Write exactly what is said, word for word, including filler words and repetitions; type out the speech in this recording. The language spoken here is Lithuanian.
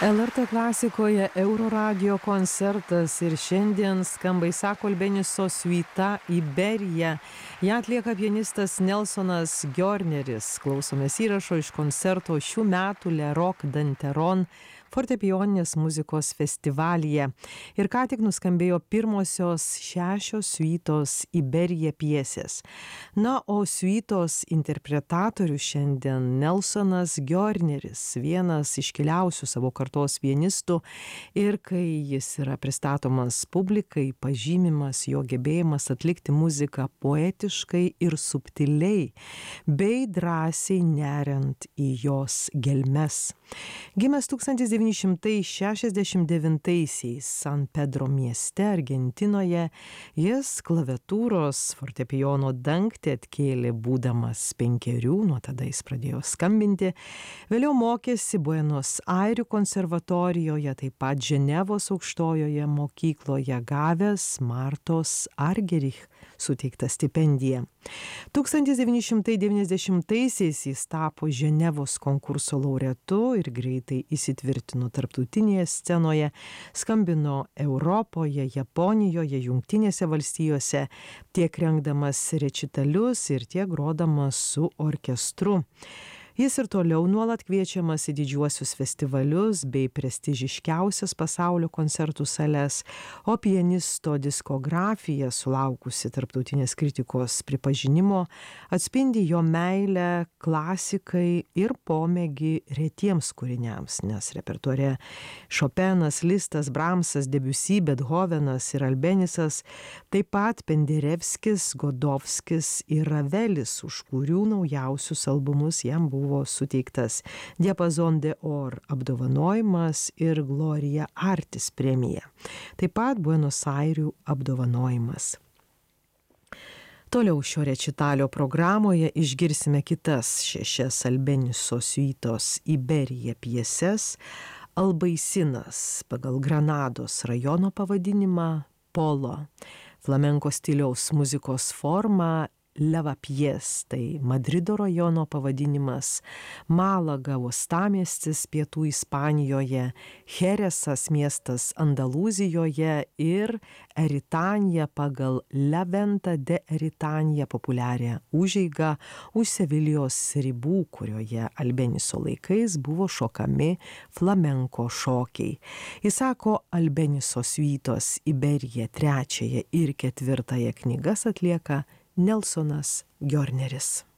L R T klasikoje Euroradijo koncertas ir šiandien skamba Isako Albeniso siuita Iberija. Ją atlieka pianistas Nelsonas Gjorneris. Klausomės įrašo iš koncerto šių metų Le Rock d'Anteron fortepijoninės muzikos festivalyje. Ir ką tik nuskambėjo pirmosios šešios siuitos Iberija piesės. Na, o siuitos interpretatorius šiandien Nelsonas Gjorneris, vienas iškiliausių savo kartos pianistų, ir kai jis yra pristatomas publikai, pažymimas jo gebėjimas atlikti muziką poetiškai ir subtiliai, bei drąsiai neriant į jos gelmes. Gimęs tūkstantis devyni šimtai šešiasdešimt devintaisiais San Pedro mieste, Argentinoje, jis klaviatūros fortepijono dangtį atkėlė būdamas penkerių, nuo tada jis pradėjo skambinti. Vėliau mokėsi Buenos Airių konservatorijoje, taip pat Ženevos aukštojoje mokykloje, gavęs Martos Argerich suteiktą stipendiją. tūkstantis devyni šimtai devyniasdešimtaisiais jis tapo Ženevos konkurso laureatu ir greitai įsitvirtino tarptautinėje scenoje, skambino Europoje, Japonijoje, Jungtinėse valstijose, tiek rengdamas rečitalius ir tiek grodamas su orkestru. Jis ir toliau nuolat kviečiamas į didžiuosius festivalius bei prestižiškiausias pasaulio koncertų sales, o pianisto diskografija, sulaukusi tarptautinės kritikos pripažinimo, atspindi jo meilę klasikai ir pomėgį retiems kūriniams, nes repertuare Šopenas, Listas, Bramsas, Debussy, Bethovenas ir Albenisas, taip pat Penderevskis, Godovskis ir Ravelis, už kurių naujausius albumus jam buvo buvo suteiktas Diapason d'Or apdovanojimas ir Gloria Artis premija. Taip pat Buenos Airių apdovanojimas. Toliau šio rečitalio programoje išgirsime kitas šešias Albeniso siuitos Iberija pjeses. Albaisinas pagal Granados rajono pavadinimą, Polo, flamenko stiliaus muzikos forma, Lavapies, tai Madrido rajono pavadinimas, Malaga uostamiestis pietų Ispanijoje, Cheresas miestas Andalūzijoje ir Eritanija pagal La Venta de Eritanija populiarią užeigą už Sevilijos ribų, kurioje Albeniso laikais buvo šokami flamenko šokiai. Isako Albeniso siuitos Iberija trečiąją ir ketvirtąją knygas atlieka Nelsonas Gjorneris.